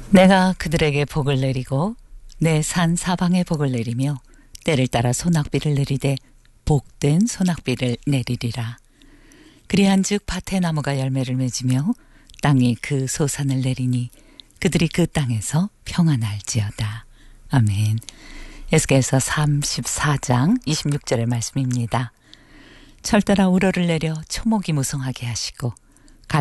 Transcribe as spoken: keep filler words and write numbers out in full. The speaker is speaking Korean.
내가 그들에게 복을 내리고 내 산 사방에 복을 내리며 때를 따라 소낙비를 내리되 복된 소낙비를 내리리라. 그리한즉 밭의 나무가 열매를 맺으며 땅이 그 소산을 내리니 그들이 그 땅에서 평안할지어다. 아멘. 에스겔서 삼십사 장 이십육 절의 말씀입니다. 철따라 우러를 내려 초목이 무성하게 하시고